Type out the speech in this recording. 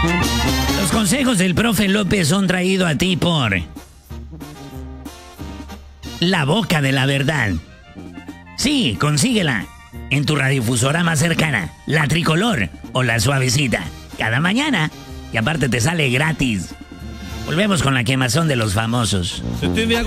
Los consejos del profe López son traídos a ti por La Boca de la Verdad. Sí, consíguela en tu radiodifusora más cercana, la Tricolor o la Suavecita, cada mañana, y aparte te sale gratis. Volvemos con la quemazón de los famosos.